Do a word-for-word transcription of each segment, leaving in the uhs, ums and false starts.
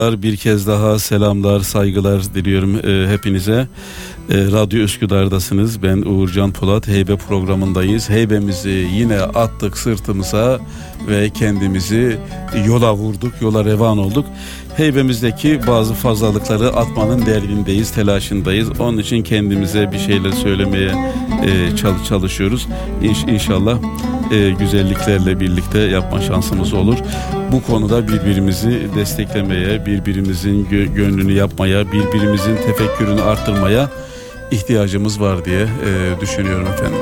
Bir kez daha selamlar, saygılar diliyorum e, hepinize. E, Radyo Üsküdar'dasınız. Ben Uğurcan Polat. Heybe programındayız. Heybemizi yine attık sırtımıza ve kendimizi yola vurduk, yola revan olduk. Heybemizdeki bazı fazlalıkları atmanın derdindeyiz, telaşındayız. Onun için kendimize bir şeyler söylemeye e, çalışıyoruz. İnş, inşallah e, güzelliklerle birlikte yapma şansımız olur. Bu konuda birbirimizi desteklemeye, birbirimizin gö- gönlünü yapmaya, birbirimizin tefekkürünü arttırmaya ihtiyacımız var diye e, düşünüyorum efendim.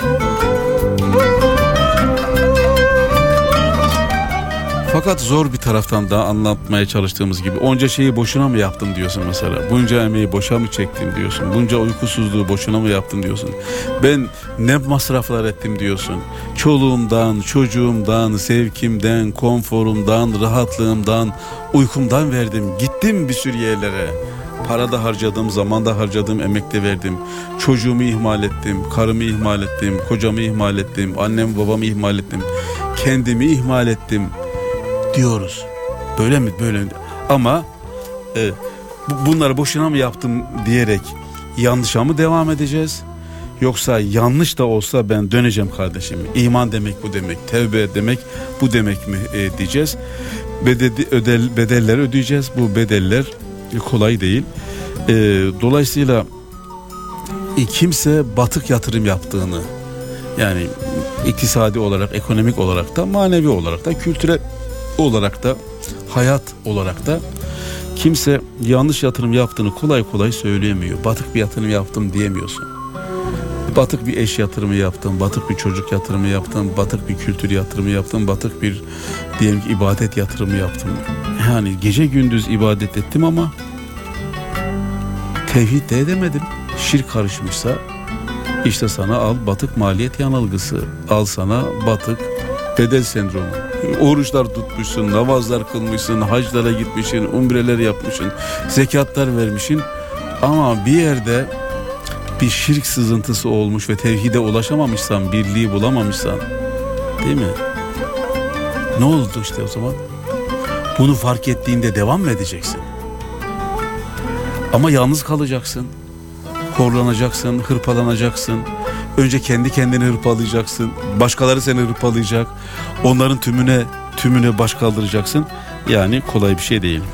Fakat zor bir taraftan da anlatmaya çalıştığımız gibi onca şeyi boşuna mı yaptım diyorsun mesela. Bunca emeği boşa mı çektim diyorsun. Bunca uykusuzluğu boşuna mı yaptım diyorsun. Ben ne masraflar ettim diyorsun. Çoluğumdan, çocuğumdan, zevkimden, konforumdan, rahatlığımdan, uykumdan verdim. Gittim bir sürü yerlere. Para da harcadım, zaman da harcadım, emek de verdim. Çocuğumu ihmal ettim, karımı ihmal ettim, kocamı ihmal ettim, annemi babamı ihmal ettim. Kendimi ihmal ettim diyoruz. Böyle mi? Böyle mi? Ama e, bunları boşuna mı yaptım diyerek yanlışa mı devam edeceğiz? Yoksa yanlış da olsa ben döneceğim kardeşim. İman demek bu demek. Tevbe demek bu demek mi e, diyeceğiz. Bedeli, ödel, bedeller ödeyeceğiz. Bu bedeller kolay değil. E, dolayısıyla e, kimse batık yatırım yaptığını, yani iktisadi olarak, ekonomik olarak da, manevi olarak da, kültürel olarak da, hayat olarak da kimse yanlış yatırım yaptığını kolay kolay söyleyemiyor. Batık bir yatırım yaptım diyemiyorsun. Batık bir eş yatırımı yaptım, batık bir çocuk yatırımı yaptım, batık bir kültür yatırımı yaptım, batık bir diyelim ki ibadet yatırımı yaptım. Yani gece gündüz ibadet ettim ama tevhid de edemedim. Şirk karışmışsa işte sana al batık maliyet yanılgısı, al sana batık bedel sendromu. Oruçlar tutmuşsun, namazlar kılmışsın, haclara gitmişsin, umreler yapmışsın, zekatlar vermişsin ama bir yerde bir şirk sızıntısı olmuş ve tevhide ulaşamamışsan, birliği bulamamışsan, değil mi? Ne oldu işte o zaman? Bunu fark ettiğinde devam mı edeceksin? Ama yalnız kalacaksın, horlanacaksın, hırpalanacaksın. Önce kendi kendini hırpalayacaksın, başkaları seni hırpalayacak, onların tümüne tümüne baş kaldıracaksın. Yani kolay bir şey değil.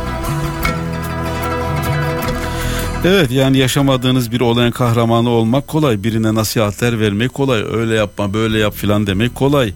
Evet, yani yaşamadığınız bir olayın kahramanı olmak kolay, birine nasihatler vermek kolay, öyle yapma böyle yap filan demek kolay.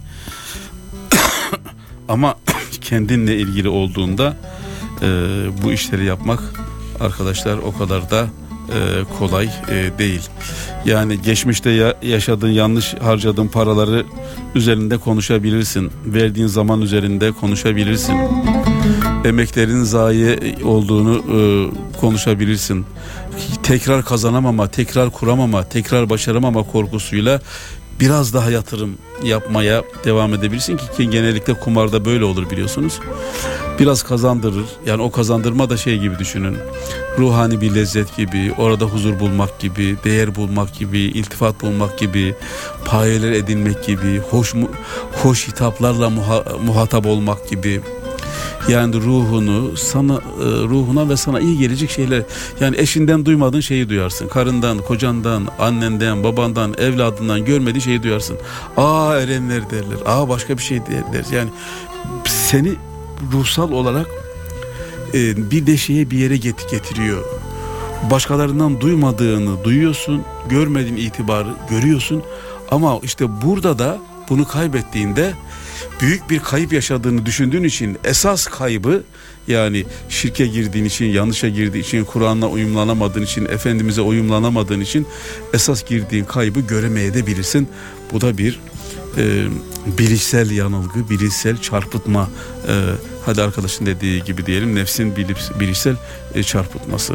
Ama kendinle ilgili olduğunda e, bu işleri yapmak arkadaşlar o kadar da e, kolay e, değil. Yani geçmişte ya, yaşadığın, yanlış harcadığın paraları üzerinde konuşabilirsin, verdiğin zaman üzerinde konuşabilirsin, emeklerin zayi olduğunu e, konuşabilirsin. Tekrar kazanamama, tekrar kuramama, tekrar başaramama korkusuyla biraz daha yatırım yapmaya devam edebilirsin ki, ki genellikle kumarda böyle olur biliyorsunuz. Biraz kazandırır. Yani o kazandırma da şey gibi düşünün. Ruhani bir lezzet gibi, orada huzur bulmak gibi, değer bulmak gibi, iltifat bulmak gibi, payeler edinmek gibi, hoş hoş hitaplarla muha, muhatap olmak gibi. Yani ruhunu sana, ruhuna ve sana iyi gelecek şeyler, yani eşinden duymadığın şeyi duyarsın, karından, kocandan, annenden, babandan, evladından görmediğin şeyi duyarsın. Aa erenler derler, aa başka bir şey derler. Yani seni ruhsal olarak e, bir deşeye, bir yere get- getiriyor. Başkalarından duymadığını duyuyorsun, görmediğin itibarı görüyorsun. Ama işte burada da bunu kaybettiğinde büyük bir kayıp yaşadığını düşündüğün için esas kaybı, yani şirke girdiğin için, yanlışa girdiğin için, Kur'an'la uyumlanamadığın için, Efendimiz'e uyumlanamadığın için esas girdiğin kaybı göremeyebilirsin. Bu da bir e, bilişsel yanılgı, bilişsel çarpıtma. E, hadi arkadaşın dediği gibi diyelim, nefsin bilişsel e, çarpıtması.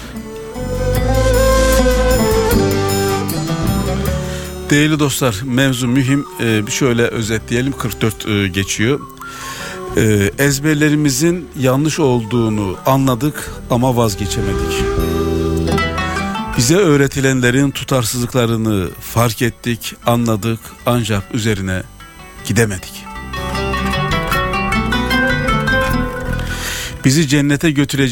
Değerli dostlar, mevzu mühim. Ee, şöyle özetleyelim, kırk dört e, geçiyor. Ee, ezberlerimizin yanlış olduğunu anladık ama vazgeçemedik. Bize öğretilenlerin tutarsızlıklarını fark ettik, anladık ancak üzerine gidemedik. bizi cennete götürecek